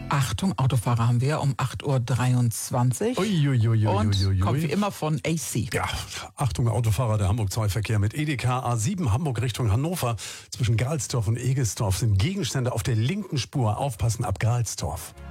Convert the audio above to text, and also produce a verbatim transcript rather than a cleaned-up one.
Achtung, Autofahrer haben wir um acht Uhr dreiundzwanzig. Uiuiuiui. Und kommt wie immer von A C. Ja, Achtung, Autofahrer, der Hamburg zwei Verkehr mit Edeka A sieben Hamburg Richtung Hannover. Zwischen Galsdorf und Egesdorf sind Gegenstände auf der linken Spur. Aufpassen ab Galsdorf.